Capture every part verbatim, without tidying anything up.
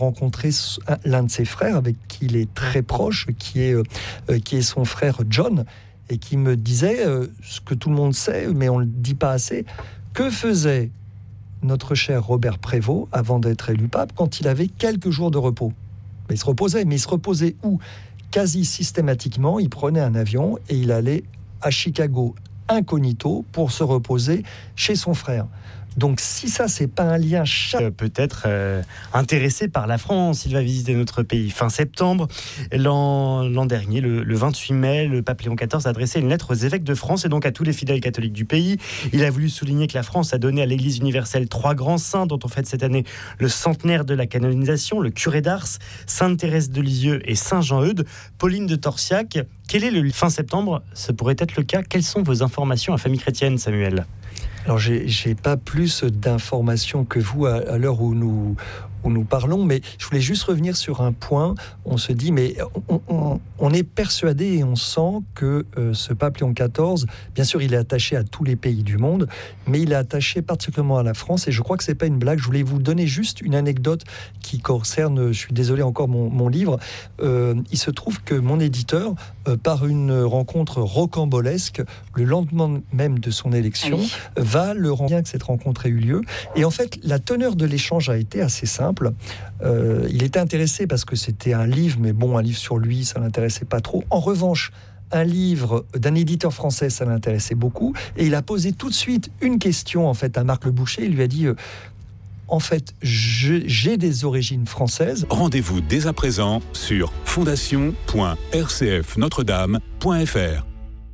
rencontré l'un de ses frères avec qui il est très proche, qui est, euh, qui est son frère John, et qui me disait euh, ce que tout le monde sait, mais on ne le dit pas assez. Que faisait notre cher Robert Prévost avant d'être élu pape quand il avait quelques jours de repos? Il se reposait, mais il se reposait où? Quasi systématiquement, il prenait un avion et il allait à Chicago incognito pour se reposer chez son frère. Donc si ça, c'est pas un lien... Cha- euh, peut-être euh, intéressé par la France, il va visiter notre pays fin septembre. L'an, l'an dernier, le, le vingt-huit mai, le pape Léon quatorze a adressé une lettre aux évêques de France et donc à tous les fidèles catholiques du pays. Il a voulu souligner que la France a donné à l'Église universelle trois grands saints dont on fête cette année le centenaire de la canonisation, le curé d'Ars, Sainte Thérèse de Lisieux et Saint Jean-Eudes. Pauline de Torsiac, quel est le fin septembre? Ce pourrait être le cas. Quelles sont vos informations à Famille Chrétienne, Samuel? Alors, j'ai, j'ai pas plus d'informations que vous à, à l'heure où nous, où nous parlons, mais je voulais juste revenir sur un point. On se dit, mais on, on, on est persuadé et on sent que euh, ce pape Léon quatorze, bien sûr, il est attaché à tous les pays du monde, mais il est attaché particulièrement à la France, et je crois que c'est pas une blague. Je voulais vous donner juste une anecdote qui concerne, je suis désolé encore, mon, mon livre. Euh, il se trouve que mon éditeur, euh, par une rencontre rocambolesque, le lendemain même de son élection, oui. va le rendre bien que cette rencontre ait eu lieu. Et en fait, la teneur de l'échange a été assez simple. Euh, il était intéressé parce que c'était un livre, mais bon, un livre sur lui, ça l'intéressait pas trop. En revanche, un livre d'un éditeur français, ça l'intéressait beaucoup. Et il a posé tout de suite une question, en fait, à Marc Le Boucher. Il lui a dit... Euh, En fait, je, j'ai des origines françaises. Rendez-vous dès à présent sur fondation point r c f notre dame point f r.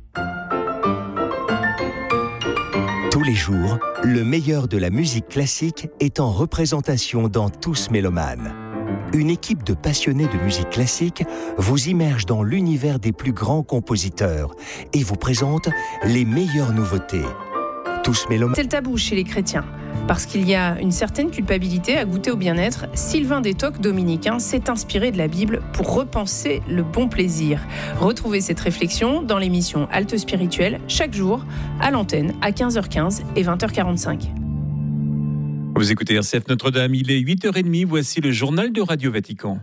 Tous les jours, le meilleur de la musique classique est en représentation dans Tous Mélomanes. Une équipe de passionnés de musique classique vous immerge dans l'univers des plus grands compositeurs et vous présente les meilleures nouveautés. Tous Mélomanes. C'est le tabou chez les chrétiens. Parce qu'il y a une certaine culpabilité à goûter au bien-être, Sylvain Détoc, dominicain, s'est inspiré de la Bible pour repenser le bon plaisir. Retrouvez cette réflexion dans l'émission Halte Spirituelle, chaque jour, à l'antenne, à quinze heures quinze et vingt heures quarante-cinq. Vous écoutez R C F Notre-Dame, il est huit heures trente, voici le journal de Radio Vatican.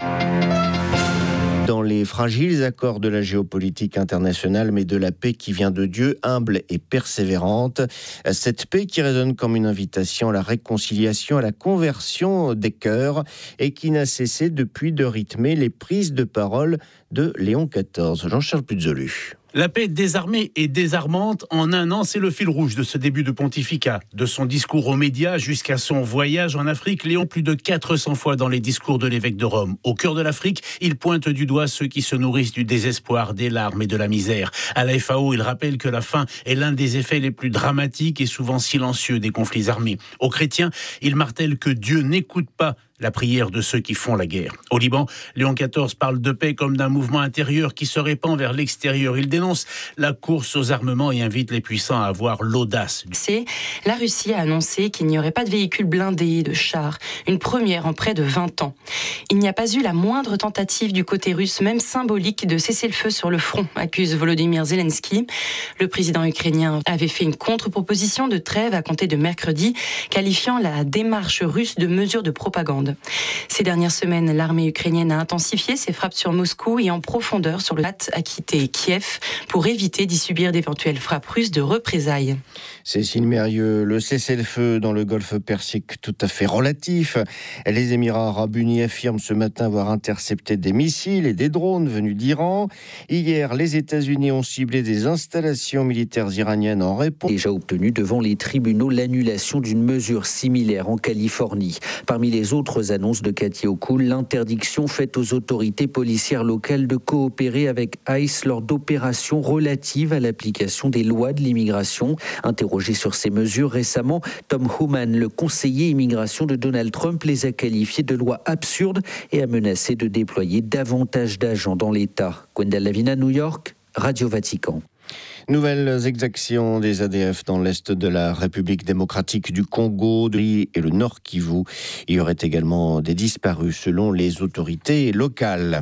Dans les fragiles accords de la géopolitique internationale, mais de la paix qui vient de Dieu, humble et persévérante. Cette paix qui résonne comme une invitation à la réconciliation, à la conversion des cœurs et qui n'a cessé depuis de rythmer les prises de parole de Léon quatorze. Jean-Charles Puzolu. La paix désarmée et désarmante en un an, c'est le fil rouge de ce début de pontificat. De son discours aux médias jusqu'à son voyage en Afrique, Léon, plus de quatre cents fois dans les discours de l'évêque de Rome. Au cœur de l'Afrique, il pointe du doigt ceux qui se nourrissent du désespoir, des larmes et de la misère. À la F A O, il rappelle que la faim est l'un des effets les plus dramatiques et souvent silencieux des conflits armés. Aux chrétiens, il martèle que Dieu n'écoute pas la prière de ceux qui font la guerre. Au Liban, Léon quatorze parle de paix comme d'un mouvement intérieur qui se répand vers l'extérieur. Il dénonce la course aux armements et invite les puissants à avoir l'audace. C'est la Russie a annoncé qu'il n'y aurait pas de véhicules blindés, de chars, une première en près de vingt ans. Il n'y a pas eu la moindre tentative du côté russe, même symbolique, de cesser le feu sur le front, accuse Volodymyr Zelensky. Le président ukrainien avait fait une contre-proposition de trêve à compter de mercredi, qualifiant la démarche russe de mesure de propagande. Ces dernières semaines, l'armée ukrainienne a intensifié ses frappes sur Moscou et en profondeur sur le Lat a quitté Kiev pour éviter d'y subir d'éventuelles frappes russes de représailles. Cécile Mérieux, le cessez-le-feu dans le golfe Persique tout à fait relatif. Les Émirats arabes unis affirment ce matin avoir intercepté des missiles et des drones venus d'Iran. Hier, les États-Unis ont ciblé des installations militaires iraniennes en réponse. Déjà obtenu devant les tribunaux l'annulation d'une mesure similaire en Californie. Parmi les autres annonces de Cathy Hochul, l'interdiction faite aux autorités policières locales de coopérer avec ICE lors d'opérations relatives à l'application des lois de l'immigration. Interrogé sur ces mesures récemment, Tom Homan, le conseiller immigration de Donald Trump, les a qualifiées de lois absurdes et a menacé de déployer davantage d'agents dans l'État. Gwendal Lavina, New York, Radio Vatican. Nouvelles exactions des A D F dans l'est de la République démocratique du Congo et le Nord Kivu. Il y aurait également des disparus selon les autorités locales.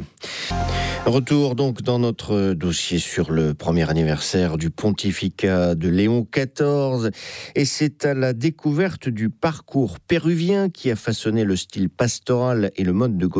Retour donc dans notre dossier sur le premier anniversaire du pontificat de Léon quatorze. Et c'est à la découverte du parcours péruvien qui a façonné le style pastoral et le mode de